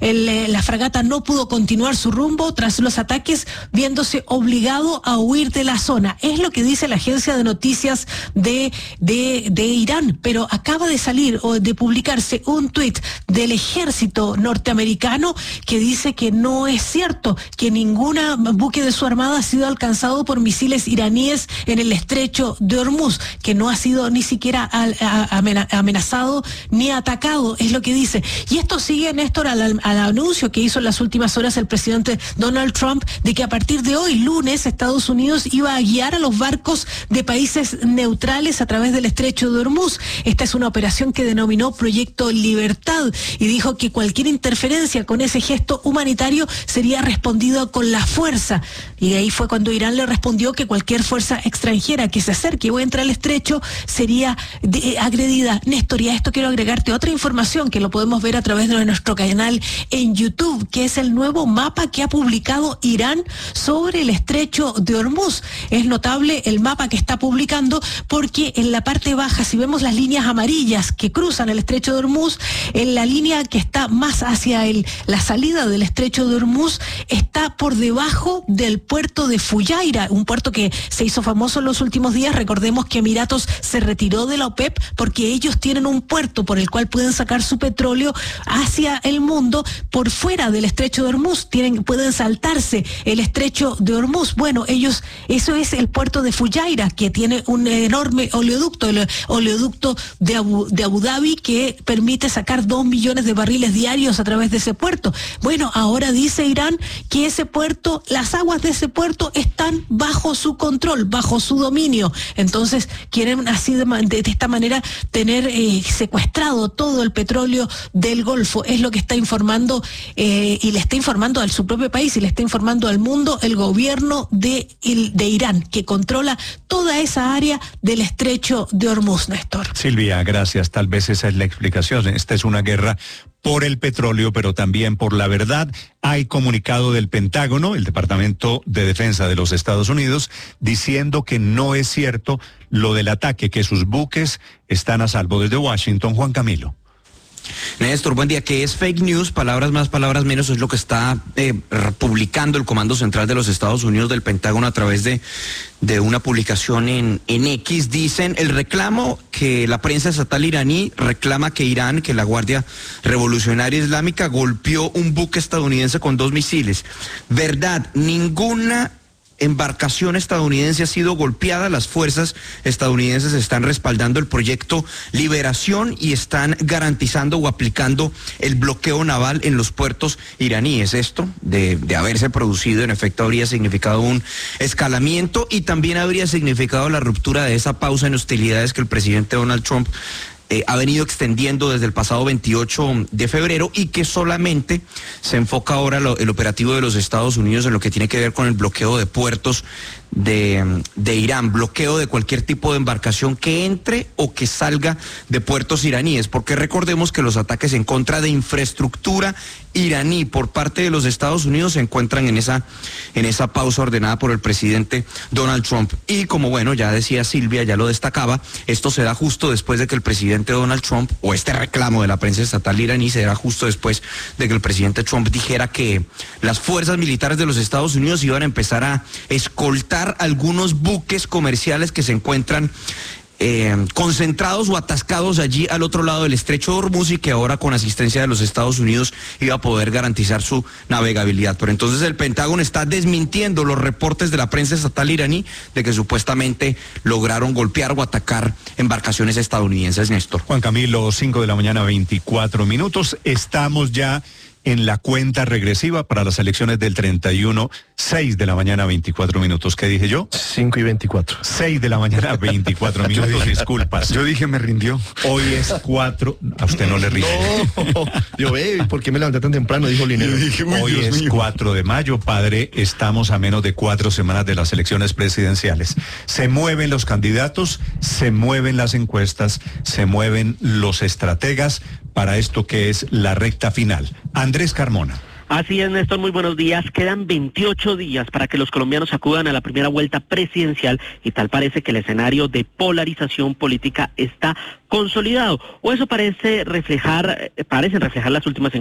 La fragata no pudo continuar su rumbo tras los ataques, viéndose obligado a huir de la zona. Es lo que dice la agencia de noticias de Irán, pero acaba de salir o de publicarse un tuit del ejército norteamericano que dice que no es cierto, que ningún buque de su armada ha sido alcanzado por misiles iraníes en el estrecho de Hormuz, que no ha sido ni siquiera amenazado ni atacado, es lo que dice. Y esto sigue, Néstor, al anuncio que hizo en las últimas horas el presidente Donald Trump de que a partir de hoy, lunes, Estados Unidos iba a guiar a los barcos de países neutrales a través del estrecho de Hormuz. Esta es una operación que denominó Proyecto Libertad y dijo que cualquier interferencia con ese gesto humanitario sería respondido con la fuerza. Y ahí fue cuando Irán le respondió que cualquier fuerza extranjera que se acerque o entre al estrecho sería agredida. Néstor, y a esto quiero agregarte otra información que lo podemos ver a través de nuestro canal en YouTube, que es el nuevo mapa que ha publicado Irán sobre el estrecho de Hormuz. Es notable el mapa que está publicando porque en la parte baja, si vemos las líneas amarillas que cruzan el estrecho de Hormuz, en la línea que está más hacia la salida del estrecho de Hormuz, está por debajo del puerto de Fujairah, un puerto que se hizo famoso en los últimos días. Recordemos que Emiratos se retiró de la OPEP porque ellos tienen un puerto por el cual pueden sacar su petróleo hacia el mundo por fuera del estrecho de Hormuz. Pueden saltarse el estrecho de Hormuz. Bueno, eso es el puerto de Fujairah, que tiene un enorme oleoducto, el oleoducto de Abu Dhabi, que permite sacar 2 millones de barriles diarios a través de ese puerto. Bueno, ahora dice Irán que ese puerto, las aguas de ese puerto están bajo su control, bajo su dominio. Entonces quieren así de esta manera tener secuestrado todo el petróleo del Golfo. Es lo que está informando y le está informando a su propio país y le está informando al mundo el gobierno de Irán, que controla toda esa área del estrecho de Hormuz, Néstor. Silvia, gracias. Tal vez esa es la explicación. Esta es una guerra por el petróleo, pero también por la verdad. Hay comunicado del Pentágono, el Departamento de Defensa de los Estados Unidos, diciendo que no es cierto lo del ataque, que sus buques están a salvo. Desde Washington, Juan Camilo. Néstor, buen día. Que es fake news, palabras más, palabras menos, es lo que está publicando el Comando Central de los Estados Unidos del Pentágono a través de una publicación en X. Dicen, el reclamo que la prensa estatal iraní reclama que Irán, que la Guardia Revolucionaria Islámica golpeó un buque estadounidense con 2 misiles. Verdad, ninguna embarcación estadounidense ha sido golpeada. Las fuerzas estadounidenses están respaldando el proyecto Liberación y están garantizando o aplicando el bloqueo naval en los puertos iraníes. Esto, de haberse producido, en efecto, habría significado un escalamiento y también habría significado la ruptura de esa pausa en hostilidades que el presidente Donald Trump ha venido extendiendo desde el pasado 28 de febrero y que solamente se enfoca ahora el operativo de los Estados Unidos en lo que tiene que ver con el bloqueo de puertos de Irán, bloqueo de cualquier tipo de embarcación que entre o que salga de puertos iraníes, porque recordemos que los ataques en contra de infraestructura iraní por parte de los Estados Unidos se encuentran en esa pausa ordenada por el presidente Donald Trump. Y como bueno, ya decía Silvia, ya lo destacaba, esto se da justo después de que el presidente Donald Trump, o este reclamo de la prensa estatal iraní, se da justo después de que el presidente Trump dijera que las fuerzas militares de los Estados Unidos iban a empezar a escoltar algunos buques comerciales que se encuentran concentrados o atascados allí al otro lado del estrecho de Hormuz y que ahora con asistencia de los Estados Unidos iba a poder garantizar su navegabilidad. Pero entonces el Pentágono está desmintiendo los reportes de la prensa estatal iraní de que supuestamente lograron golpear o atacar embarcaciones estadounidenses, Néstor. Juan Camilo, 5 de la mañana, 24 minutos. Estamos ya en la cuenta regresiva para las elecciones del 31, 6 de la mañana, 24 minutos. ¿Qué dije yo? 5 y 24. 6 de la mañana, 24 minutos, disculpas. Yo dije, me rindió. Hoy es 4, a usted no le rinde. No, yo, ¿por qué me levanté tan temprano? Dijo Linero. Hoy es 4 de mayo, padre, estamos a menos de 4 semanas de las elecciones presidenciales. Se mueven los candidatos, se mueven las encuestas, se mueven los estrategas para esto que es la recta final. Andrés Carmona. Así es, Néstor, muy buenos días. Quedan 28 días para que los colombianos acudan a la primera vuelta presidencial y tal parece que el escenario de polarización política está consolidado, o eso parecen reflejar las últimas encuestas.